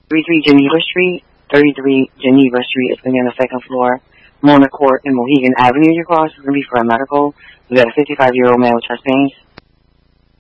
33 Geneva Street. 33 Geneva Street is going to be on the second floor. Mona Court and Mohegan Avenue you cross is going to be for a medical. We got a 55-year-old male with chest pains.